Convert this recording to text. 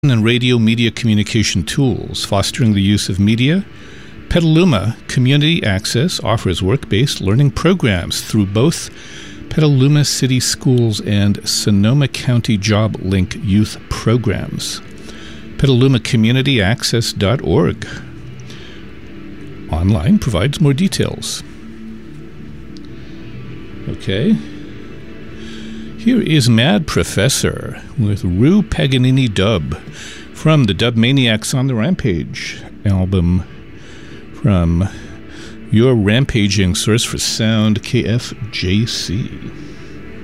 and radio media communication tools, fostering the use of media. Petaluma Community Access offers work-based learning programs through both Petaluma City Schools and Sonoma County Job Link youth programs. PetalumaCommunityAccess.org. Online provides more details. Okay. Here is Mad Professor with Rue Paganini Dub from the Dub Maniacs on the Rampage album from your rampaging source for sound, KFJC.